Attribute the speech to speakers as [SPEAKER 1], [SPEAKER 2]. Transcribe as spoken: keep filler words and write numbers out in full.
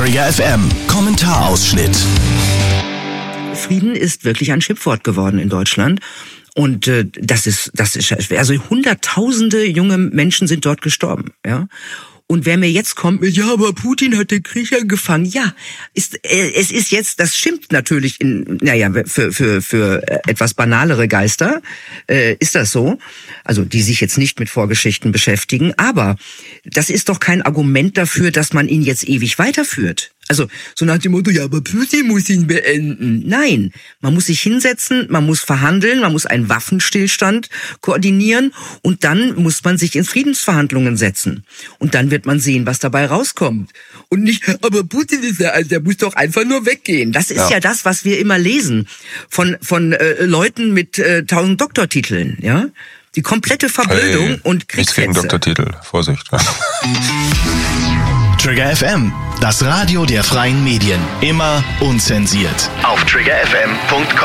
[SPEAKER 1] Trigger F M, Kommentarausschnitt.
[SPEAKER 2] Frieden ist wirklich ein Schimpfwort geworden in Deutschland. Und äh, das ist, das ist, also hunderttausende junge Menschen sind dort gestorben, ja. Und wer mir jetzt kommt mit, ja, aber Putin hat den Krieg angefangen, ja, ist, äh, es ist jetzt, das stimmt natürlich in, naja, für für für etwas banalere Geister äh, ist das so, also die sich jetzt nicht mit Vorgeschichten beschäftigen, aber das ist doch kein Argument dafür, dass man ihn jetzt ewig weiterführt. Also so nach dem Motto, ja, aber Putin muss ihn beenden. Nein, man muss sich hinsetzen, man muss verhandeln, man muss einen Waffenstillstand koordinieren und dann muss man sich in Friedensverhandlungen setzen. Und dann wird man sehen, was dabei rauskommt. Und nicht, aber Putin ist ja, also der muss doch einfach nur weggehen. Das ist ja, ja das, was wir immer lesen von von äh, Leuten mit äh, tausend Doktortiteln, ja? Die komplette Verblödung hey, und Kriegshetze.
[SPEAKER 3] Nichts gegen Doktortitel, Vorsicht.
[SPEAKER 1] Trigger F M, das Radio der freien Medien. Immer unzensiert. Auf trigger f m punkt com